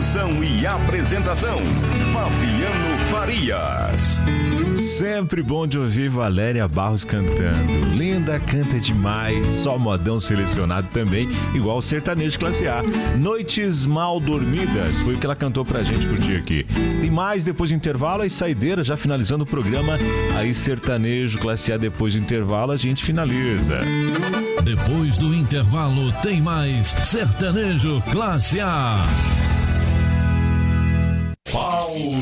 Produção e apresentação, Fabiano Farias. Sempre bom de ouvir Valéria Barros cantando. Linda, canta demais, só modão selecionado também, igual o sertanejo classe A. Noites Mal Dormidas, foi o que ela cantou pra gente curtir aqui. Tem mais depois do intervalo, e saideira, já finalizando o programa. Aí sertanejo classe A, depois do intervalo a gente finaliza. Depois do intervalo tem mais sertanejo classe A. Paul